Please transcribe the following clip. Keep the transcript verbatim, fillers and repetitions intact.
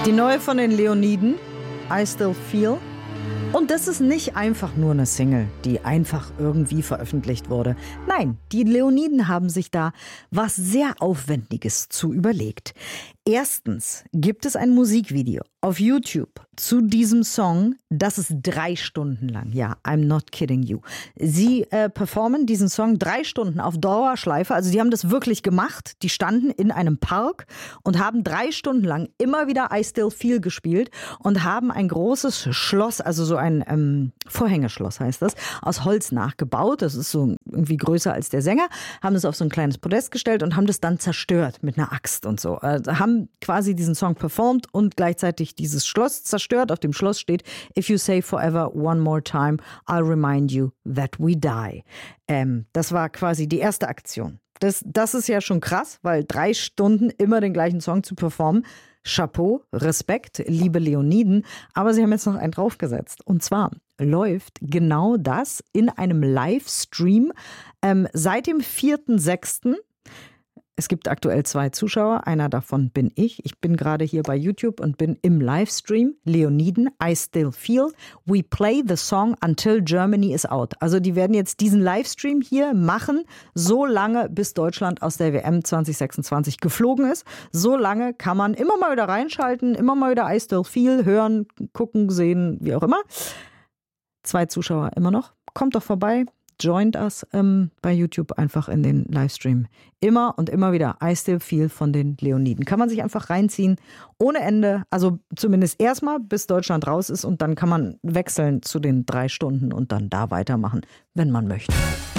Die neue von den Leoniden, I Still Feel. Und das ist nicht einfach nur eine Single, die einfach irgendwie veröffentlicht wurde. Nein, die Leoniden haben sich da was sehr Aufwendiges zu überlegt. Erstens gibt es ein Musikvideo auf YouTube zu diesem Song, das ist drei Stunden lang. Ja, I'm not kidding you. Sie äh, performen diesen Song drei Stunden auf Dauerschleife. Also die haben das wirklich gemacht. Die standen in einem Park und haben drei Stunden lang immer wieder I Still Feel gespielt und haben ein großes Schloss, also so ein ähm, Vorhängeschloss heißt das, aus Holz nachgebaut. Das ist so irgendwie größer als der Sänger. Haben es auf so ein kleines Podest gestellt und haben das dann zerstört mit einer Axt und so. Also haben quasi diesen Song performt und gleichzeitig dieses Schloss zerstört. Auf dem Schloss steht: If you say forever one more time, I'll remind you that we die. Ähm, das war quasi die erste Aktion. Das, das ist ja schon krass, weil drei Stunden immer den gleichen Song zu performen. Chapeau, Respekt, liebe Leoniden. Aber sie haben jetzt noch einen draufgesetzt. Und zwar läuft genau das in einem Livestream ähm, seit dem vierten sechsten Es gibt aktuell zwei Zuschauer, einer davon bin ich. Ich bin gerade hier bei YouTube und bin im Livestream. Leoniden, I Still Feel. We play the song until Germany is out. Also die werden jetzt diesen Livestream hier machen, so lange bis Deutschland aus der W M zwanzig sechsundzwanzig geflogen ist. So lange kann man immer mal wieder reinschalten, immer mal wieder I Still Feel hören, gucken, sehen, wie auch immer. Zwei Zuschauer immer noch. Kommt doch vorbei. Joint us ähm, bei YouTube einfach in den Livestream. Immer und immer wieder I Still Feel von den Leoniden. Kann man sich einfach reinziehen, ohne Ende. Also zumindest erstmal, bis Deutschland raus ist. Und dann kann man wechseln zu den drei Stunden und dann da weitermachen, wenn man möchte.